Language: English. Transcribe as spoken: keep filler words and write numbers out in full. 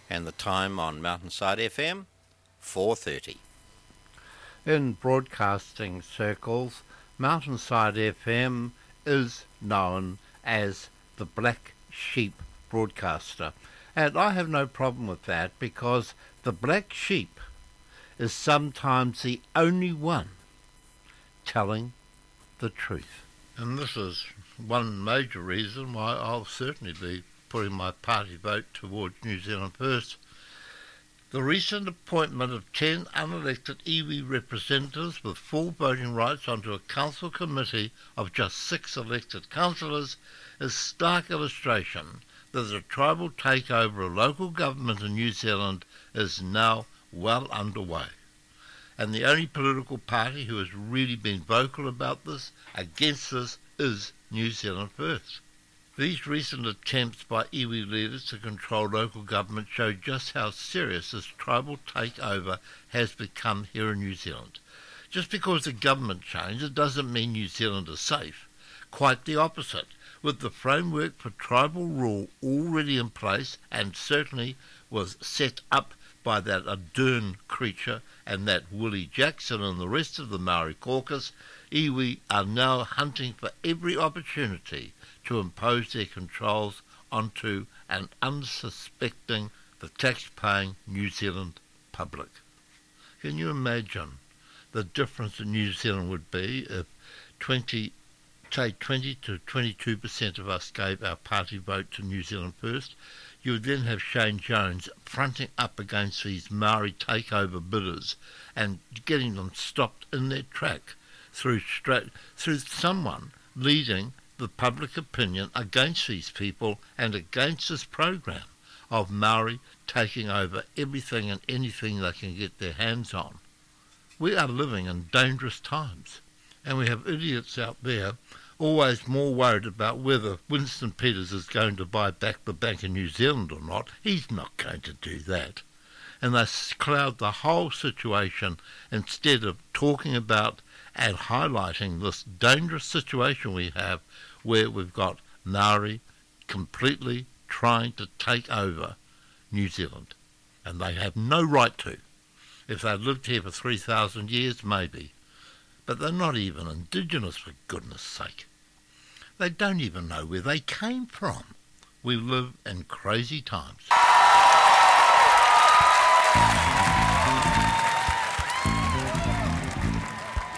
and the time on Mountainside F M, four thirty. In broadcasting circles, Mountainside F M is known as the Black Sheep broadcaster, and I have no problem with that because the black sheep is sometimes the only one telling the truth. And this is one major reason why I'll certainly be putting my party vote towards New Zealand First. The recent appointment of ten unelected iwi representatives with full voting rights onto a council committee of just six elected councillors is stark illustration that the tribal takeover of local government in New Zealand is now well underway. And the only political party who has really been vocal about this, against this, is New Zealand First. These recent attempts by iwi leaders to control local government show just how serious this tribal takeover has become here in New Zealand. Just because the government changed, it doesn't mean New Zealand is safe. Quite the opposite. With the framework for tribal rule already in place, and certainly was set up by that Ardern creature and that Willie Jackson and the rest of the Maori caucus, iwi are now hunting for every opportunity to impose their controls onto an unsuspecting, the tax-paying New Zealand public. Can you imagine the difference that New Zealand would be if twenty, say twenty to twenty-two percent of us gave our party vote to New Zealand First? You would then have Shane Jones fronting up against these Maori takeover bidders and getting them stopped in their track through straight, through someone leading the public opinion against these people and against this program of Maori taking over everything and anything they can get their hands on. We are living in dangerous times, and we have idiots out there always more worried about whether Winston Peters is going to buy back the Bank of New Zealand or not. He's not going to do that. And they cloud the whole situation instead of talking about and highlighting this dangerous situation we have where we've got Maori completely trying to take over New Zealand. And they have no right to. If they've lived here for three thousand years, maybe. But they're not even indigenous, for goodness sake. They don't even know where they came from. We live in crazy times.